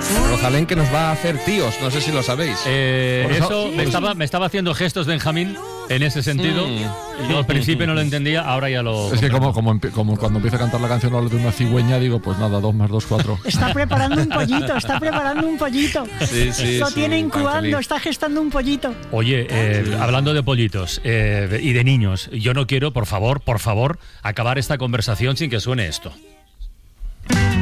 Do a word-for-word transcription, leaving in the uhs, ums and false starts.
Rosalén, que nos va a hacer tíos, no sé si lo sabéis. Eh, Por eso sí. me estaba, me estaba haciendo gestos Benjamín en ese sentido. Mm. Yo al principio no lo entendía, ahora ya lo... Es que como, como, empe- como cuando empieza a cantar la canción habla de una cigüeña, digo, pues nada, dos más dos, cuatro. Está preparando un pollito, está preparando un pollito. Sí, sí, Lo sí, tiene tan incubando, feliz. está gestando un pollito. Oye, eh, hablando de pollitos eh, y de niños, yo no quiero, por favor, por favor, acabar esta conversación sin que suene esto.